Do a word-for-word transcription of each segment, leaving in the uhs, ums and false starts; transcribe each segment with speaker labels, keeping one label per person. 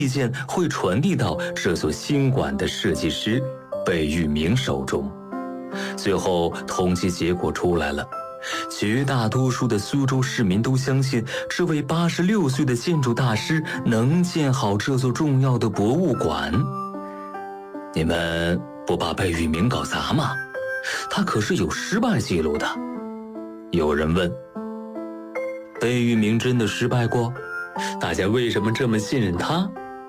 Speaker 1: 意见会传递到这所新馆的设计师贝聿铭手中。最后统计结果出来了，绝大多数的苏州市民都相信这位八十六岁的建筑大师能建好这座重要的博物馆。你们不怕贝聿铭搞砸吗？他可是有失败记录的。有人问，贝聿铭真的失败过？大家为什么这么信任他？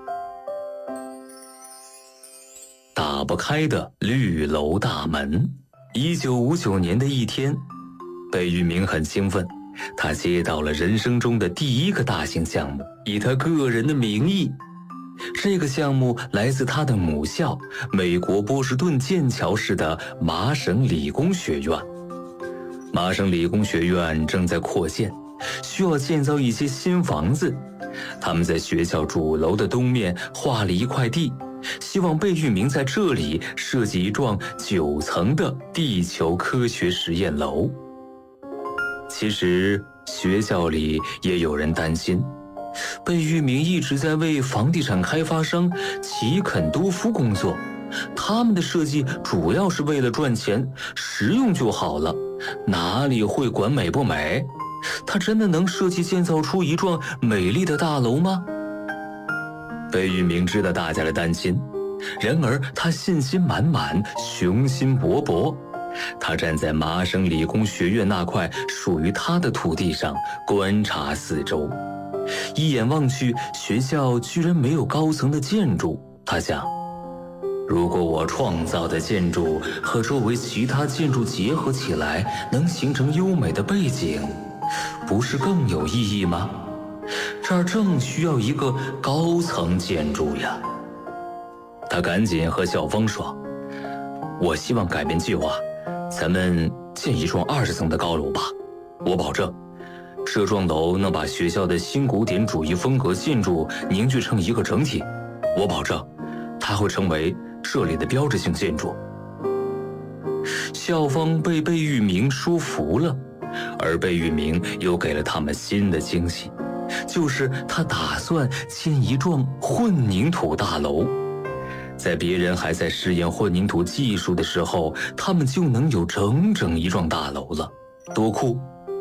Speaker 1: 打不开的绿楼大门。一九五九年的一天，贝聿铭很兴奋，他接到了人生中的第一个大型项目，以他个人的名义。这个项目来自他的母校美国波士顿剑桥市的麻省理工学院。麻省理工学院正在扩建，需要建造一些新房子。他们在学校主楼的东面划了一块地，希望贝聿铭在这里设计一幢九层的地球科学实验楼。其实学校里也有人担心，贝聿铭一直在为房地产开发商齐肯多夫工作，他们的设计主要是为了赚钱，实用就好了，哪里会管美不美？他真的能设计建造出一幢美丽的大楼吗？贝聿铭知道大家的担心，然而他信心满满，雄心勃勃。他站在麻省理工学院那块属于他的土地上，观察四周。一眼望去，学校居然没有高层的建筑。他想，如果我创造的建筑和周围其他建筑结合起来，能形成优美的背景，不是更有意义吗？这儿正需要一个高层建筑呀。他赶紧和校方说，我希望改变计划，咱们建一幢二十层的高楼吧。我保证，这幢楼能把学校的新古典主义风格建筑凝聚成一个整体。我保证，它会成为这里的标志性建筑。校方被贝聿铭说服了，而贝聿铭又给了他们新的惊喜，就是他打算建一幢混凝土大楼。在别人还在试验混凝土技术的时候，他们就能有整整一幢大楼了，多酷！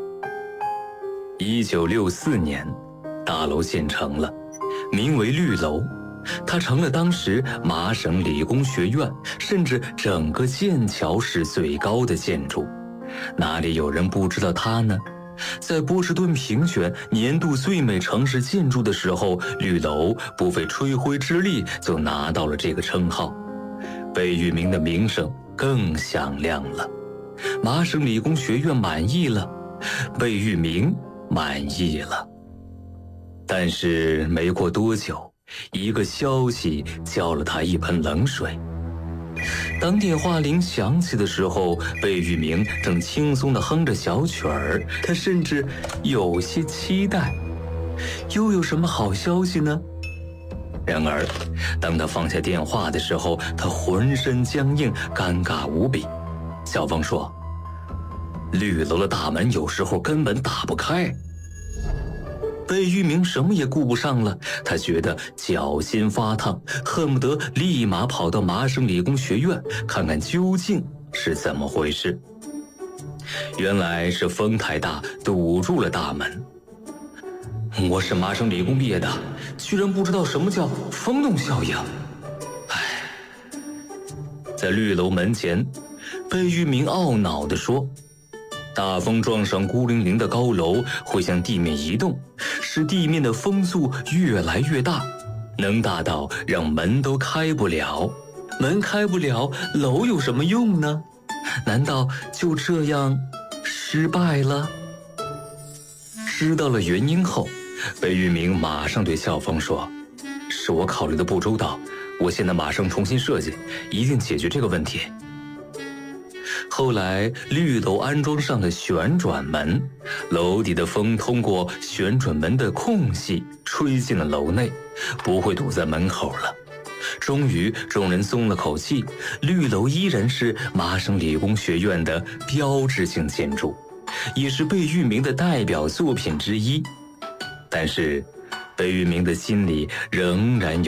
Speaker 1: 一九六四年，大楼建成了，名为绿楼。它成了当时麻省理工学院，甚至整个剑桥市最高的建筑。哪里有人不知道它呢？在波士顿评选年度最美城市建筑的时候，绿楼不费吹灰之力就拿到了这个称号。贝聿铭的名声更响亮了，麻省理工学院满意了，贝聿铭满意了。但是没过多久，一个消息浇了他一盆冷水。当电话铃响起的时候，贝聿铭正轻松地哼着小曲儿，他甚至有些期待，又有什么好消息呢？然而，当他放下电话的时候，他浑身僵硬，尴尬无比。校方说，绿楼的大门有时候根本打不开。贝聿铭什么也顾不上了，他觉得脚心发烫，恨不得立马跑到麻省理工学院看看究竟是怎么回事。原来是风太大，堵住了大门。我是麻省理工毕业的，居然不知道什么叫风洞效应。唉，在绿楼门前，贝聿铭懊恼地说，大风撞上孤零零的高楼会向地面移动，使地面的风速越来越大，能大到让门都开不了。门开不了，楼有什么用呢？难道就这样失败了？知道了原因后，贝聿铭马上对校方说，是我考虑的不周到，我现在马上重新设计，一定解决这个问题。后来绿楼安装上了旋转门，楼底的风通过旋转门的空隙吹进了楼内，不会堵在门口了。终于众人松了口气，绿楼依然是麻省理工学院的标志性建筑，也是贝聿铭的代表作品之一。但是贝聿铭的心里仍然有